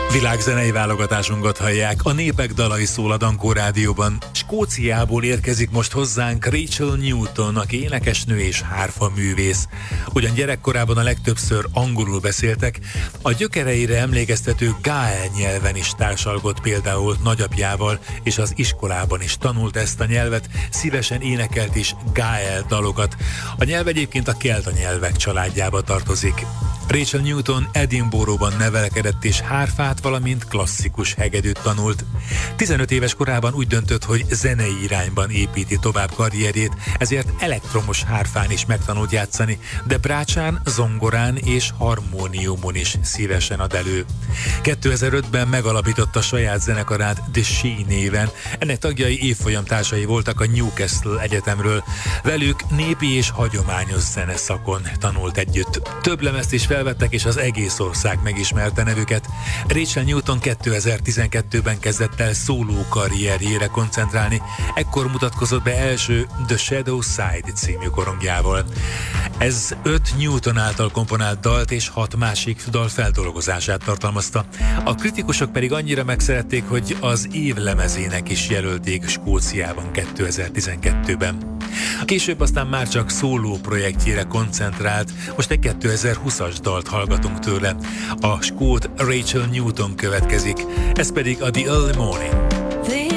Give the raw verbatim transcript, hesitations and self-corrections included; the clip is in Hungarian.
Világzenei válogatásunkat hallják, a Népek dalai szól a Dankó Rádióban. Skóciából érkezik most hozzánk Rachel Newton, aki énekesnő és hárfa művész. Ugyan gyerekkorában a legtöbbször angolul beszéltek, a gyökereire emlékeztető gael nyelven is társalgott például nagyapjával, és az iskolában is tanult ezt a nyelvet, szívesen énekelt is gael dalokat. A nyelv egyébként a kelta nyelvek családjába tartozik. Rachel Newton Edinburghban nevelkedett és hárfát, valamint klasszikus hegedűt tanult. tizenöt éves korában úgy döntött, hogy zenei irányban építi tovább karrierjét, ezért elektromos hárfán is megtanult játszani, de brácsán, zongorán és harmóniumon is szívesen ad elő. kétezer-ötben megalapította saját zenekarát The She néven, ennek tagjai évfolyamtársai voltak a Newcastle Egyetemről. Velük népi és hagyományos zeneszakon tanult együtt. Több lemezt is felvettek, és az egész ország megismerte nevüket. Rachel Newton kétezer-tizenkettőben kezdett el szóló karrierjére koncentrálni, ekkor mutatkozott be első The Shadow Side című korongjával. Ez öt Newton által komponált dalt és hat másik dal feldolgozását tartalmazta. A kritikusok pedig annyira megszerették, hogy az év lemezének is jelölték Skóciában kétezer-tizenkettőben. Később aztán már csak szóló projektjére koncentrált, most egy kétezer-húszas dalt hallgatunk tőle. A skót Rachel Newton következik, ez pedig a The Early Morning.